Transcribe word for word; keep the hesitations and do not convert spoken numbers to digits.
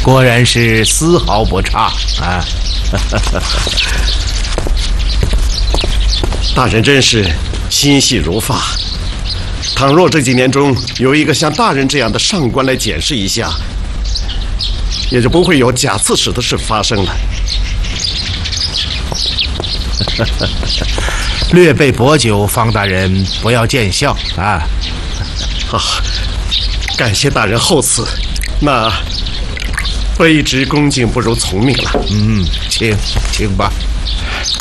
果然是丝毫不差啊！ 大人真是心细如发。倘若这几年中有一个像大人这样的上官来检视一下，也就不会有假刺史的事发生了。 略备薄酒，方大人不要见笑啊！ 啊，感谢大人厚赐。那卑职恭敬不如从命了。 嗯，请请吧。